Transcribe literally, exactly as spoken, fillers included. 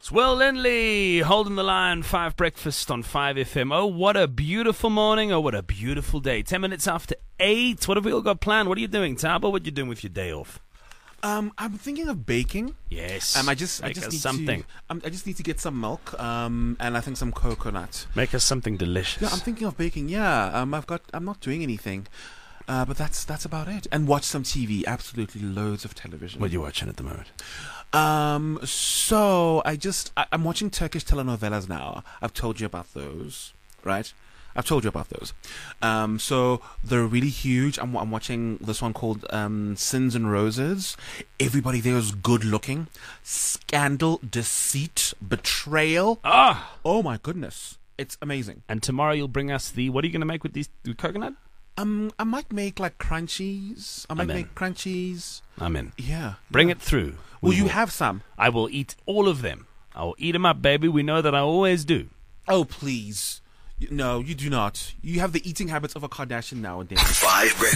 Swell Lindley holding the line, five breakfast on five F M. Oh, what a beautiful morning. Oh, what a beautiful day. Ten minutes after eight. What have we all got planned? What are you doing, Tabo? What are you doing with your day off? Um, I'm thinking of baking. Yes. Um, I just, I Make just us need something. to, um, I just need to get some milk. Um, and I think some coconut. Make us something delicious. Yeah, I'm thinking of baking. Yeah. Um, I've got, I'm not doing anything. Uh, but that's that's about it. And watch some T V. Absolutely loads of television. What are you watching at the moment? Um, so I just, I, I'm watching Turkish telenovelas now. I've told you about those, right? I've told you about those. Um, so they're really huge. I'm, I'm watching this one called um, Sins and Roses. Everybody there is good looking. Scandal, deceit, betrayal. Ah! Oh my goodness. It's amazing. And tomorrow you'll bring us the, what are you going to make with these with coconut? Um, I might make like crunchies. I might I'm in. make crunchies. I'm in. Yeah. Bring yeah. it through. Will We you have some? I will eat all of them. I will eat them up, baby. We know that I always do. Oh, please. You- No, you do not. You have the eating habits of a Kardashian nowadays. Five breakfast.